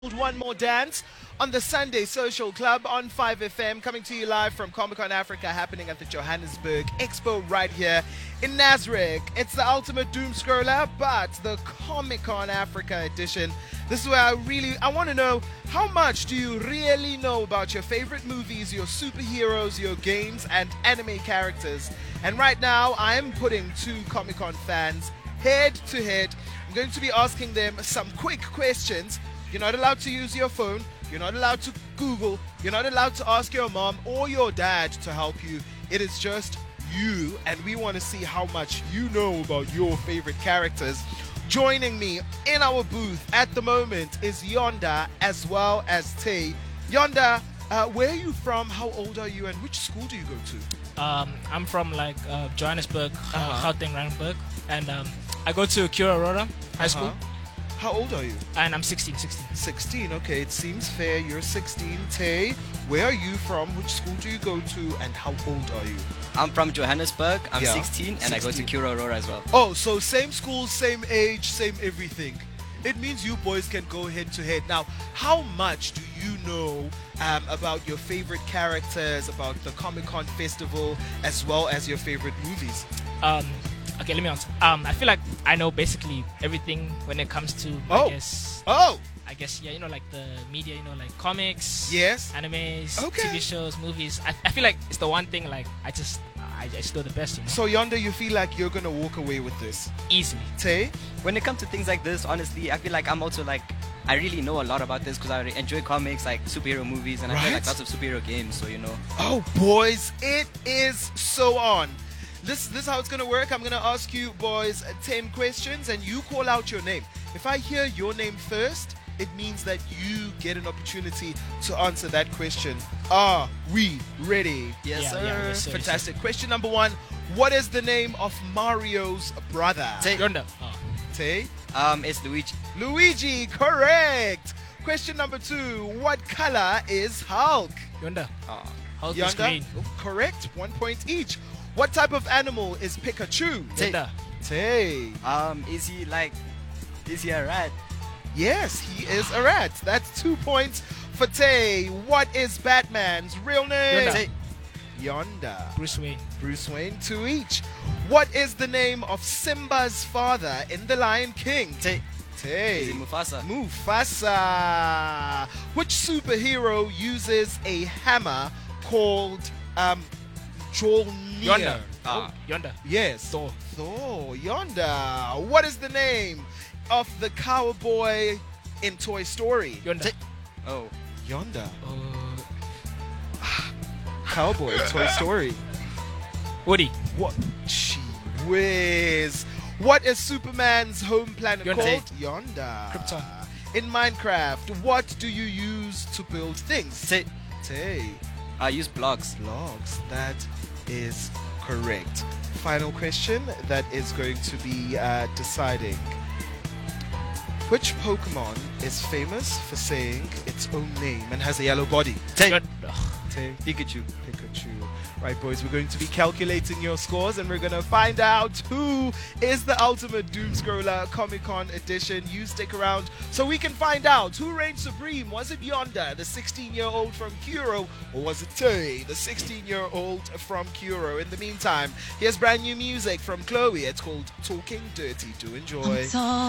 One More Dance on the Sunday Social Club on 5FM, coming to you live from Comic Con Africa, happening at the Johannesburg Expo right here in Nasrec. It's the ultimate doom scroller, but the Comic Con Africa edition. This is where I want to know, how much do you really know about your favorite movies, your superheroes, your games, and anime characters? And right now, I am putting two Comic Con fans head to head. I'm going to be asking them some quick questions. You're not allowed to use your phone. You're not allowed to Google. You're not allowed to ask your mom or your dad to help you. It is just you, and we want to see how much you know about your favorite characters. Joining me in our booth at the moment is Yonda as well as Tay. Yonda, where are you from? How old are you, and which school do you go to? I'm from Johannesburg, Gauteng, Randburg, and I go to Kira Aurora High School. How old are you? And I'm 16. 16, okay, it seems fair. You're 16. Tay, where are you from? Which school do you go to, and how old are you? I'm from Johannesburg. I'm 16, and 16. I go to Kira Aurora as well. Oh, so same school, same age, same everything. It means you boys can go head to head. Now, how much do you know about your favorite characters, about the Comic-Con festival, as well as your favorite movies? Okay, let me answer. I feel like I know basically everything when it comes to, I guess, yeah, like the media, like comics, yes, animes, okay, TV shows, movies. I feel like it's the one thing, like, I just know the best, So, Yonda, you feel like you're going to walk away with this? Easily. Tay? When it comes to things like this, honestly, I feel like I'm also like, I really know a lot about this because I enjoy comics, like superhero movies, and I play like lots of superhero games, so Oh, boys, it is so on. This is how it's going to work. I'm going to ask you boys 10 questions, and you call out your name. If I hear your name first, it means that you get an opportunity to answer that question. Are we ready? Yes, sir. Yes, sir. Fantastic. Question number one. What is the name of Mario's brother? Yonda. Tay? It's Luigi. Luigi, correct. Question number two. What color is Hulk? Yonda. Hulk is Yonda? green. Correct. 1 point each. What type of animal is Pikachu? Yonda. Tay. Is he a rat? Yes, he is a rat. That's 2 points for Tay. What is Batman's real name? Yonda. Yonda. Bruce Wayne. Bruce Wayne, 2 each. What is the name of Simba's father in The Lion King? Tay. Tay. Is it Mufasa? Mufasa. Which superhero uses a hammer called Mjolnir? Yonda. Ah. Yonda. Yes. Thor. Thor. Yonda. What is the name of the cowboy in Toy Story? Yonda. Oh. Yonda. Cowboy, Toy Story. Woody. What? Gee whiz. What is Superman's home planet Yonda. called? Yonda. Krypton. In Minecraft, what do you use to build things? Tay. Tay. I use blocks. Logs. That is correct. Final question that is going to be deciding. Which Pokemon is famous for saying its own name and has a yellow body? Tay. Yonda. Tay. Pikachu. Pikachu. Right, boys, we're going to be calculating your scores, and we're going to find out who is the ultimate doom scroller Comic-Con edition. You stick around so we can find out who reigned supreme. Was it Yonda, the 16-year-old from Kuro, or was it Tay, the 16-year-old from Kuro? In the meantime, here's brand new music from Chloe. It's called Talking Dirty. Do enjoy.